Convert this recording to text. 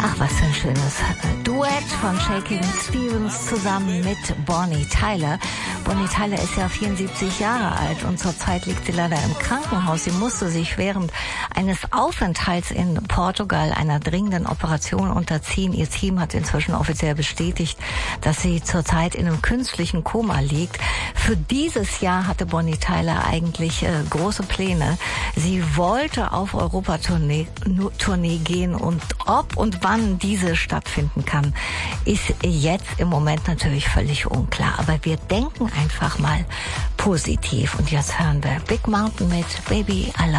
Ach, was für ein schönes Duett von Shakin' Stevens zusammen mit Bonnie Tyler. Bonnie Tyler ist ja 74 Jahre alt und zurzeit liegt sie leider im Krankenhaus. Sie musste sich während eines Aufenthalts in Portugal einer dringenden Operation unterziehen. Ihr Team hat inzwischen offiziell bestätigt, dass sie zurzeit in einem künstlichen Koma liegt. Für dieses Jahr hatte Bonnie Tyler eigentlich große Pläne. Sie wollte auf Europatournee gehen und ob und wann diese stattfinden kann, ist jetzt im Moment natürlich völlig unklar. Aber wir denken einfach mal positiv. Und jetzt hören wir Big Mountain mit Baby I Love